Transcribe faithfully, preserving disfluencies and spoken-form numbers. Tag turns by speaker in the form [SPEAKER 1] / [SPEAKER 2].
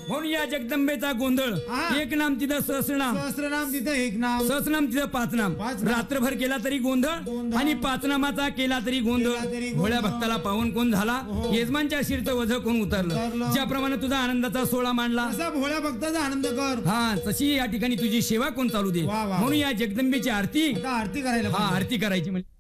[SPEAKER 1] म्हणून या जगदंबेचा गोंधळ. एक नाम तिथं सहस्रनाम,
[SPEAKER 2] सहस्रनाम तिथं एक नाम,
[SPEAKER 1] सहस्रनाम तिथं पाच नाम. रात्रभर केला तरी गोंधळ आणि पाच नामाचा केला तरी गोंधळ. भोळ्या भक्ताला पावन कोण झाला, यजमानच्या शिरचं वझ कोण उतरलं. ज्याप्रमाणे तुझा आनंदाचा सोहळा मांडला
[SPEAKER 2] तसा भोळ्या भक्ताचा आनंद कर.
[SPEAKER 1] हा तशी या ठिकाणी तुझी सेवा कोण चालू दे. म्हणून या जगदंबेची आरती
[SPEAKER 2] आरती करायला
[SPEAKER 1] हा आरती करायची म्हणजे